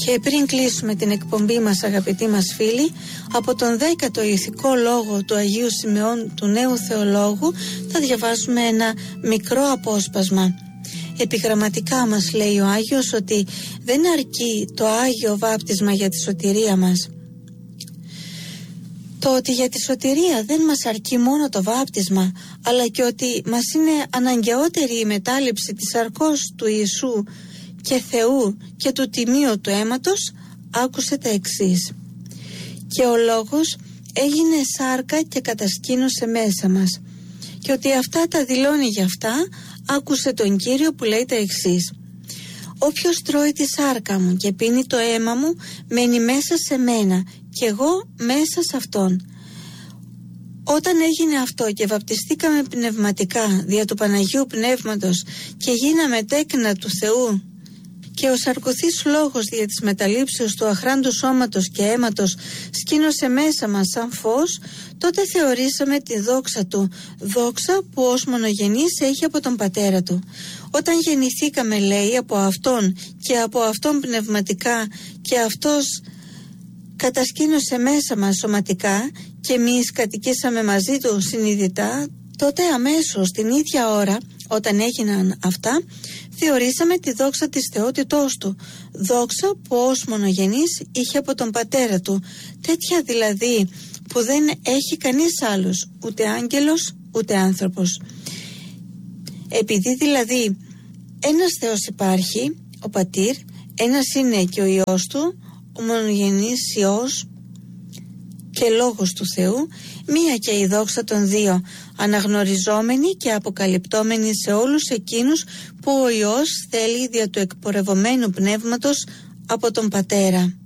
Και πριν κλείσουμε την εκπομπή μας, αγαπητοί μας φίλοι, από τον 10ο ηθικό λόγο του Αγίου Σιμεών του Νέου Θεολόγου θα διαβάσουμε ένα μικρό απόσπασμα. Επιγραμματικά μας λέει ο Άγιος ότι δεν αρκεί το Άγιο Βάπτισμα για τη σωτηρία μας. Το ότι για τη σωτηρία δεν μας αρκεί μόνο το βάπτισμα, αλλά και ότι μας είναι αναγκαιότερη η μετάληψη της σαρκός του Ιησού και Θεού και του τιμίου του αίματος, άκουσε τα εξής. Και ο Λόγος έγινε σάρκα και κατασκήνωσε μέσα μας. Και ότι αυτά τα δηλώνει για αυτά, άκουσε τον Κύριο που λέει τα εξής. Όποιος τρώει τη σάρκα μου και πίνει το αίμα μου, μένει μέσα σε μένα και εγώ μέσα σε αυτόν. Όταν έγινε αυτό και βαπτιστήκαμε πνευματικά δια του Παναγίου Πνεύματος και γίναμε τέκνα του Θεού, και ο σαρκωθής λόγος δια της μεταλήψεως του αχράντου σώματος και αίματος σκήνωσε μέσα μας σαν φως, τότε θεωρήσαμε τη δόξα του, δόξα που ως μονογενής έχει από τον πατέρα του. Όταν γεννηθήκαμε, λέει, από αυτόν και από αυτόν πνευματικά και αυτός κατασκήνωσε μέσα μας σωματικά και εμείς κατοικήσαμε μαζί του συνειδητά, τότε αμέσως την ίδια ώρα όταν έγιναν αυτά θεωρήσαμε τη δόξα της θεότητός του, δόξα που ως μονογενής είχε από τον πατέρα του, τέτοια δηλαδή που δεν έχει κανείς άλλος, ούτε άγγελος ούτε άνθρωπος. Επειδή δηλαδή ένας Θεός υπάρχει, ο Πατήρ, ένας είναι και ο Υιός του, ο μονογενής Υιός και Λόγος του Θεού, μία και η δόξα των δύο, αναγνωριζόμενη και αποκαλυπτόμενη σε όλους εκείνους που ο Υιός θέλει δια του εκπορευωμένου πνεύματος από τον Πατέρα.